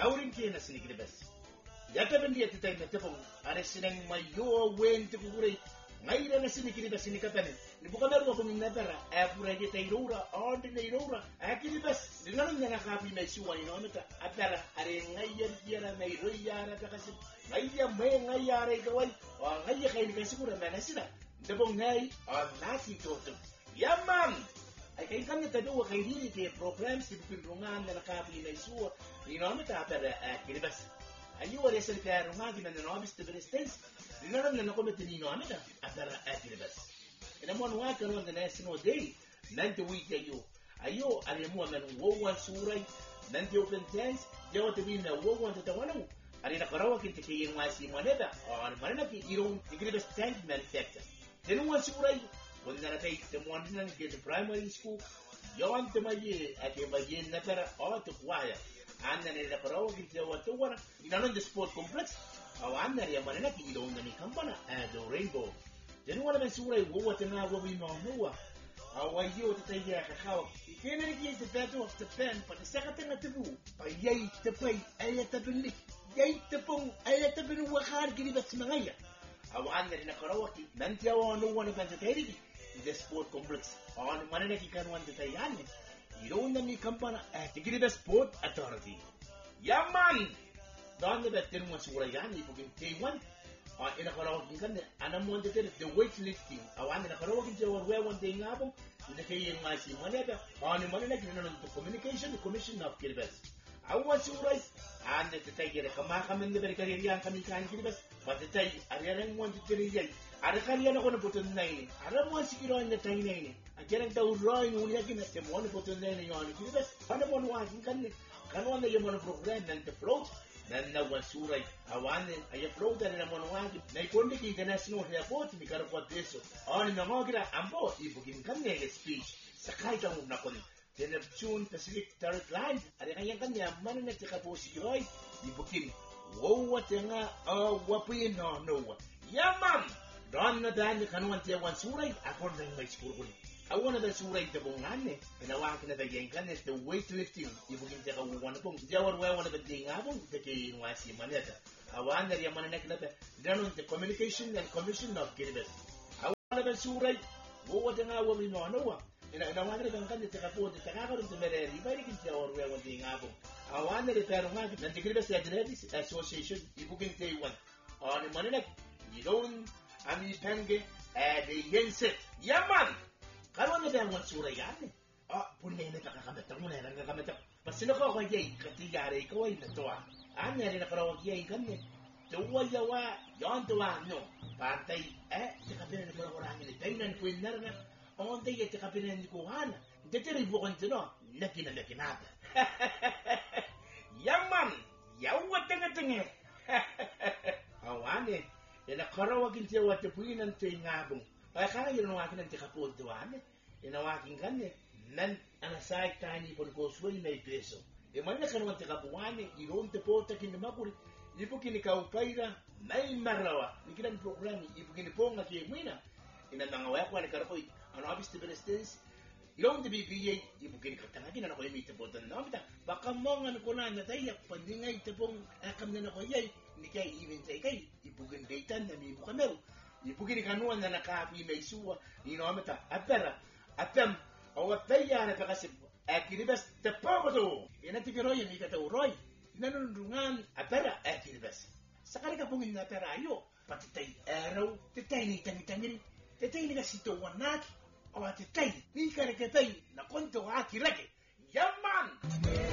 Laurin kena sinikri bas. Yata bendia titai metepong are sinang mayo wen te kugure. Ngaira na sinikri bas sinikatan. Ni bukan baru aku minatara. Apura je tairura, ordine irura. Akiri bas. Dinanong na nakapi na isuwa ino meta. Atara are ngayar yara na iroyara takasi. Ngaya may ngayara ikawai. O ngaya kay nikasigura na nasira. Dabong ngay on nasi toto. Yaman. Ay kay kanya tado kay dili ke programs ti pinrungan na nakapi na isuwa. Ino meta atara akiri bas. Ayu wala sa kaya rumagi na nanobis te resistance. Dinanong na nakomete ni ino meta atara akiri bas. Ina mo nuwa karon na national day. Nanti week ayo. Ayo aliamua man wowan suray. Nanti open tense. Jawa tabi na wowan tatawanaw. Ari nakarawa kinti kaya ngasi moneda. O mana ki irong tigribas tank manufacture. Tinuwan suray. Kung naratay temuan nan get primary school. Yon temaye at imaye na pera o tukwaya. Anna ni nakarawa kinti jawa tawana. Inanon the sport complex. Awan na riya mana ki irong na ni kampana. The rainbow. Tinuwan naman suray wowa tanga wawi mamuwa. Awayo tataya kakaw. Ikinarigay the battle of the pen pa nasakatan na tabu. Payay tapay ay tabilik. Yay tapong ay tabin wakar gilibas mangaya. Awan na rin nakarawaki. Nantiyawa no one of the the sport complex. On mananaki kanwan tatayan. Iro na ni kampana at the Gilibas Sport Authority. Yaman! Don the better ones were yan, ipugin K1. In a karaoke kan anam mo the weightlifting awan na karaoke jawa one day ngabong in the kayeng masi maneba on manana kinano to communication the commission of Kiribas awan suray and the tay the kamakamen the berkariyan kami kan Kiribas but the tay ariyan mo to tiriyay arakariyan ako na putun nay aram mo sikiro in the tay nay ajarang daw roy nunya kinat mo na putun nay yon Kiribas ano mo nuwakin kan kanwan na yung program ng the float nan na wasuray awan ay upload na naman wagi na ikondi ki international airport ni karapot deso on na mogira ambo ibugin kanya speech sakay kang nakon the Neptune Pacific Turret Line ari kanya kanya man na tikapo sigoy ibugin wo watenga wapi no yaman don na dan kanuan te wasuray akon na may school awan na suray te bongane pinawakin na dayengan is the weightlifting ibugin te kawan pong jawar wa wana beding abong te kay ngasi maneta awan na yaman na kinata danon the communication and commission of Kiribas awan na suray wo nga wa mi no ina wan na kan te kapo te kakaro te mere ibari kin jawar wa wana ding abong awan na pero nga na Kiribas Athletics Association ibugin te wan on manena idon ami penge de yenset yaman karon na daw suray yan. Punay na kakakamatang mo na lang kakamatak. Pasino ko yay, katiyari ko ay natuwa. Anya rin nakarawag yay kami. Tuwa yawa, yon tuwa no. Partay, tikapinan ko na kurangin. Taynan ko yun na rin. Onday, tikapinan ko hana. Tatiribo ko nito, nakinakinata. Yaman, yawa tinga-tinga. Awan nakarawagin siya wat puinan tayo ngabong. Ay kaya yun ang akin ang tikapod doon. Inawakin ka niya. Nan anasay tani pon ko suway may peso. Man na kanuan tikapuan iron te po takin na mapuri. Ipo kinikaw paira may marawa. Nikilang program ipo kinipong na kiyemina. Inanangawaya ko na karapoy. Ano abis te berestes? Ilong te BPA ipo kinikatangagin na ako yung may tapotan na amita. Baka mong ano ko na natayak pandingay tapong akam na ako yay. Ni kay even say kay ipo kinidaitan na may bukamero. Ipugini kanuan na nakapi may suwa ni nometa atara atam awataya na pakasip Kiribas tapagoto inatikiroy ni katauroy nanunungan atara Kiribas sakali ka pungin na tarayo patitay araw titay ni tangitangin titay ni kasito wanak awatitay ni karakatay na konto akirake yaman